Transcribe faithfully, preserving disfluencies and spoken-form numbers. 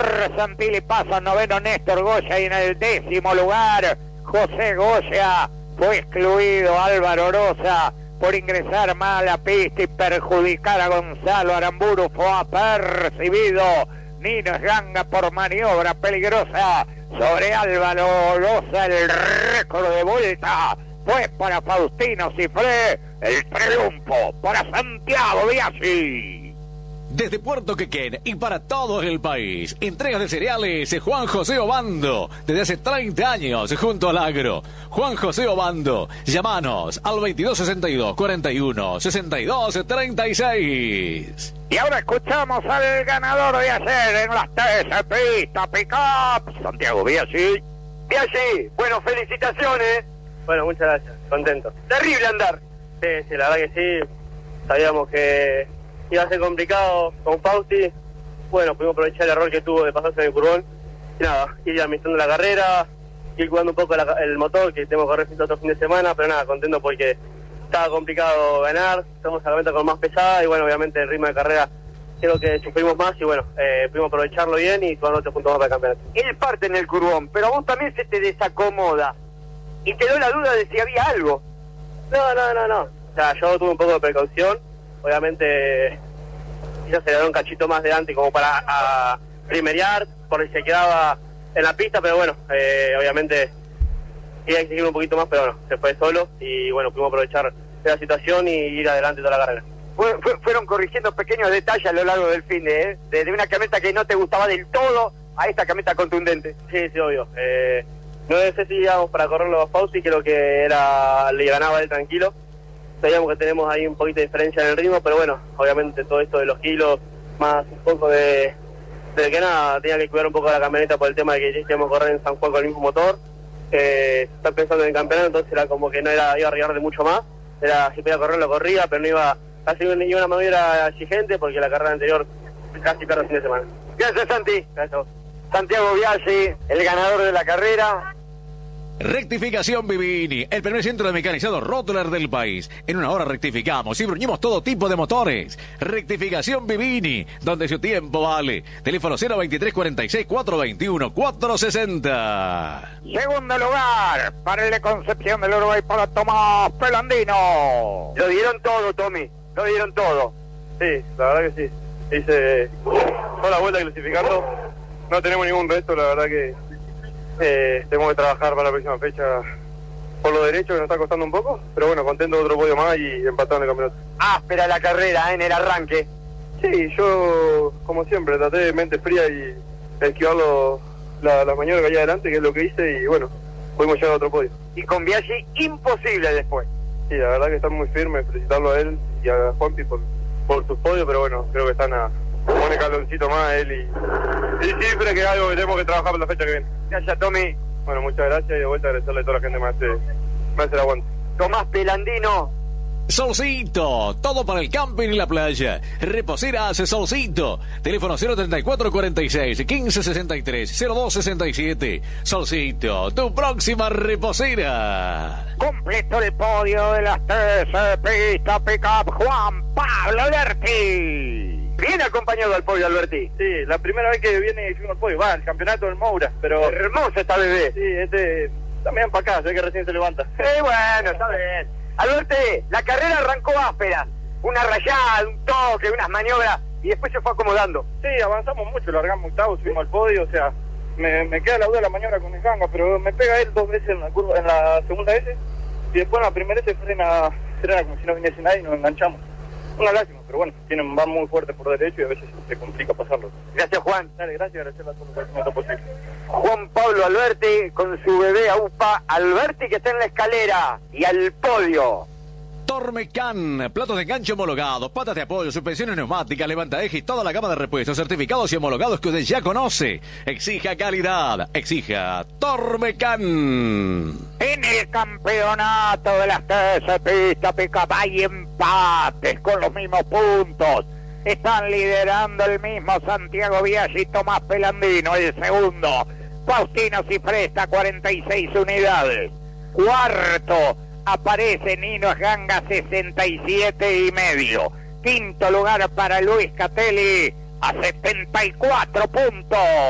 Santilli pasa noveno Néstor Goya y en el décimo lugar José Goya. Fue excluido Álvaro Oroza por ingresar mal a pista y perjudicar a Gonzalo Aramburu. Fue apercibido Nino Ganga por maniobra peligrosa sobre Álvaro Oroza. El récord de vuelta fue para Faustino Cifré. El triunfo para Santiago Biaggi. Desde Puerto Quequén y para todo el país, entregas de cereales Juan José Obando, desde hace treinta años junto al agro. Juan José Obando, llámanos al veintidós sesenta y dos, cuarenta y uno, sesenta y dos, treinta y seis. Y ahora escuchamos al ganador de ayer en las T S Pista Pickup, Santiago Biaggi. Biaggi, bueno, felicitaciones. Bueno, muchas gracias, contento. Terrible andar. Sí, sí, la verdad que sí, sabíamos que iba a ser complicado con Fausti. Bueno, pudimos aprovechar el error que tuvo de pasarse en el curbón. Y nada, ir administrando la carrera, ir cuidando un poco la, el motor, que tengo que correr otro fin de semana, pero nada, contento porque estaba complicado ganar, estamos a la meta con más pesada y bueno, obviamente el ritmo de carrera creo que sufrimos más y bueno, eh, pudimos aprovecharlo bien y tomar otro punto más para el campeonato. Él parte en el curbón, pero a vos también se te desacomoda y te doy la duda de si había algo. No, no, no, no. O sea, yo tuve un poco de precaución. Obviamente, quizás se le da un cachito más delante como para a, primerear, por si se quedaba en la pista, pero bueno, eh, obviamente iba a exigir un poquito más, pero bueno, se fue solo y bueno, pudimos aprovechar de la situación y ir adelante toda la carrera. Fue, fue, fueron corrigiendo pequeños detalles a lo largo del fin de, ¿eh? de, de una camioneta que no te gustaba del todo a esta camioneta contundente. Sí, sí, obvio. Eh, no sé si íbamos para correrlo a Fausti, creo que era le ganaba él tranquilo. Sabíamos que tenemos ahí un poquito de diferencia en el ritmo, pero bueno, obviamente todo esto de los kilos, más un poco de, de que nada, tenía que cuidar un poco la camioneta por el tema de que íbamos a correr en San Juan con el mismo motor. Eh, está pensando en el campeonato, entonces era como que no era iba a arriesgarle mucho más. Era si podía correr, lo corría, pero no iba a hacer ni una maniobra exigente porque la carrera anterior casi pierde el fin de semana. Gracias, Santi. Gracias a vos. Santiago Biaggi, el ganador de la carrera. Rectificación Vivini, el primer centro de mecanizado Rottler del país. En una hora rectificamos y bruñimos todo tipo de motores. Rectificación Vivini, donde su tiempo vale. Teléfono cero veintitrés cuarenta y seis, cuatrocientos veintiuno, cuatrocientos sesenta. Segundo lugar para el de Concepción del Uruguay para Tomás Pelandino. Lo dieron todo, Tommy, lo dieron todo. Sí, la verdad que sí. Hice toda la vuelta clasificando. No tenemos ningún resto, la verdad que Eh, tenemos que trabajar para la próxima fecha por lo derecho, que nos está costando un poco, pero bueno, contento de otro podio más y empatado en el campeonato. Áspera la carrera, ¿eh? En el arranque. Sí, yo, como siempre, traté de mente fría y esquivar lo, la, la maniobra que hay adelante, que es lo que hice, y bueno, pudimos llegar a otro podio. Y con Biaggi, imposible después. Sí, la verdad que están muy firmes, felicitarlo a él y a Juanpi por, por sus podios, pero bueno, creo que están a un escaloncito más a él y, y sí, pero que es algo que tenemos que trabajar para la fecha que viene. Gracias, Tommy. Bueno, muchas gracias y de vuelta agradecerle a toda la gente que me hace, me hace el aguante. Tomás Pelandino. Solcito, todo para el camping y la playa. Reposeras Solcito. Teléfono cero treinta y cuatro cuarenta y seis, quince sesenta y tres, cero dos sesenta y siete. Solcito, tu próxima reposera. Completo el podio de las T S Pista Pickup, Juan Pablo Alberti. Bien acompañado al podio, Alberti. Sí, la primera vez que viene hicimos el podio, va, el campeonato del Moura, pero... Hermosa esta bebé. Sí, este también para acá, sé que recién se levanta. Sí, bueno, está bien. Alberti, la carrera arrancó áspera. Una rayada, un toque, unas maniobras, y después se fue acomodando. Sí, avanzamos mucho, largamos octavo, subimos al podio, o sea, me, me queda la duda de la maniobra con el Ganga, pero me pega él dos veces en la curva, en la segunda vez, y después en la primera vez se frena, frena como si no viniese nadie y nos enganchamos. Una lástima, pero bueno, tienen, van muy fuerte por derecho y a veces se complica pasarlo. Gracias, Juan. Dale, gracias, gracias a todos por el posible. Juan Pablo Alberti con su bebé AUPA. Alberti que está en la escalera y al podio. Tormecan, platos de enganche homologados, patas de apoyo, suspensiones neumáticas, levanta eje y toda la gama de repuestos, certificados y homologados que usted ya conoce. Exija calidad, exija Tormecan. En el campeonato de las T S Pista Pickup hay empates con los mismos puntos. Están liderando el mismo Santiago Biaggi y Tomás Pelandino, el segundo. Faustino Cifresta, cuarenta y seis unidades. Cuarto aparece Nino Ganga, sesenta y siete y medio. Quinto lugar para Luis Catelli a setenta y cuatro puntos.